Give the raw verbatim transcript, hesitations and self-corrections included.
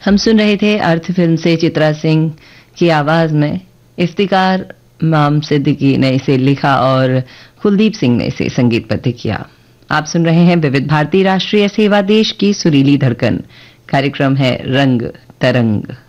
हम सुन रहे थे अर्थ फिल्म से चित्रा सिंह की आवाज में। इफ्तिकार माम सिद्दीकी ने इसे लिखा और कुलदीप सिंह ने इसे संगीतबद्ध किया। आप सुन रहे हैं विविध भारती राष्ट्रीय सेवा, देश की सुरीली धड़कन। कार्यक्रम है रंग तरंग।